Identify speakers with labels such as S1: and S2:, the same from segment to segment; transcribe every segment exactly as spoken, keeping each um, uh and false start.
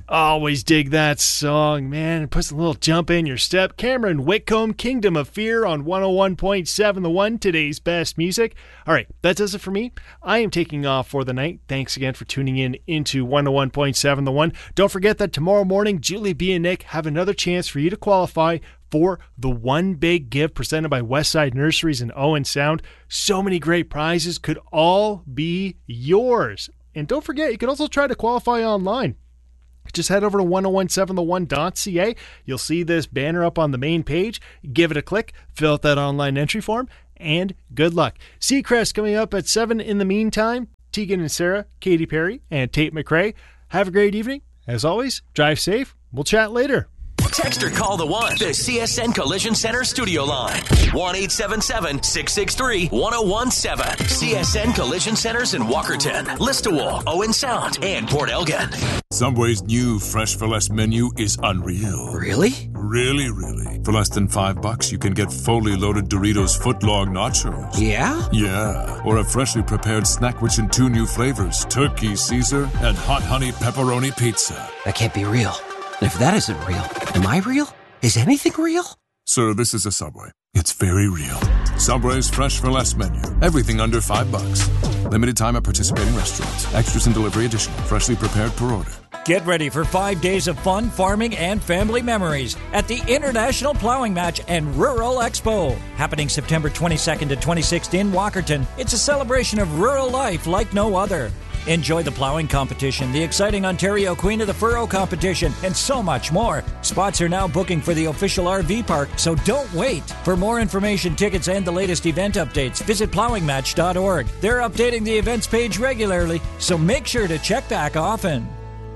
S1: Always dig that song, man. It puts a little jump in your step. Cameron Whitcomb, Kingdom of Fear on one oh one point seven The One, today's best music. All right, that does it for me. I am taking off for the night. Thanks again for tuning in into one oh one point seven The One. Don't forget that tomorrow morning, Julie B. and Nick have another chance for you to qualify for the One Big Give presented by Westside Nurseries and Owen Sound. So many great prizes could all be yours. And don't forget, you can also try to qualify online. Just head over to one oh one seven the one dot c a. You'll see this banner up on the main page. Give it a click, fill out that online entry form, and good luck. Seacrest coming up at seven in the meantime. Tegan and Sarah, Katy Perry, and Tate McRae. Have a great evening. As always, drive safe. We'll chat later.
S2: Text or call the One, the C S N Collision Center studio line. one eight seven seven, six six three, one oh one seven. C S N Collision Centers in Walkerton, Listowel, Owen Sound, and Port Elgin.
S3: Subway's new Fresh for Less menu is unreal.
S4: Really?
S3: Really, really. For less than five bucks, you can get fully loaded Doritos footlong nachos.
S4: Yeah?
S3: Yeah. Or a freshly prepared snack rich in two new flavors, turkey Caesar and hot honey pepperoni pizza.
S4: That can't be real. If that isn't real, am I real? Is anything real?
S3: Sir, this is a Subway. It's very real. Subway's Fresh for Less menu. Everything under five bucks. Limited time at participating restaurants. Extras and delivery additional. Freshly prepared per order.
S5: Get ready for five days of fun, farming, and family memories at the International Plowing Match and Rural Expo. Happening September twenty-second to twenty-sixth in Walkerton. It's a celebration of rural life like no other. Enjoy the plowing competition, the exciting Ontario Queen of the Furrow competition, and so much more. Spots are now booking for the official R V park, so don't wait. For more information, tickets, and the latest event updates, visit plowing match dot org. They're updating the events page regularly, so make sure to check back often.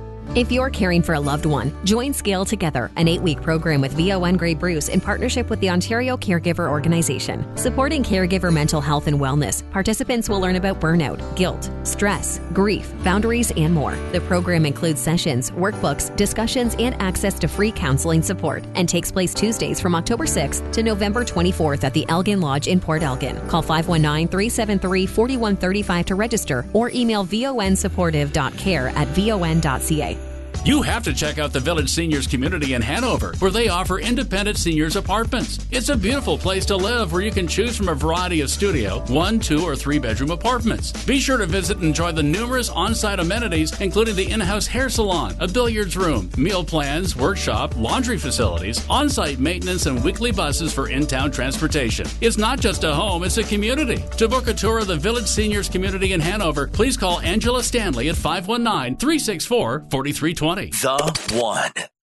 S6: If you're caring for a loved one, join Scale Together, an eight-week program with V O N Grey Bruce in partnership with the Ontario Caregiver Organization. Supporting caregiver mental health and wellness, participants will learn about burnout, guilt, stress, grief, boundaries, and more. The program includes sessions, workbooks, discussions, and access to free counseling support, and takes place Tuesdays from October sixth to November twenty-fourth at the Elgin Lodge in Port Elgin. Call five one nine, three seven three, four one three five to register or email vonsupportive dot care at von dot c a.
S7: You have to check out the Village Seniors Community in Hanover, where they offer independent seniors apartments. It's a beautiful place to live where you can choose from a variety of studio, one, two, or three bedroom apartments. Be sure to visit and enjoy the numerous on-site amenities, including the in-house hair salon, a billiards room, meal plans, workshop, laundry facilities, on-site maintenance, and weekly buses for in-town transportation. It's not just a home, it's a community. To book a tour of the Village Seniors Community in Hanover, please call Angela Stanley at five one nine, three six four, four three two zero.
S2: The One.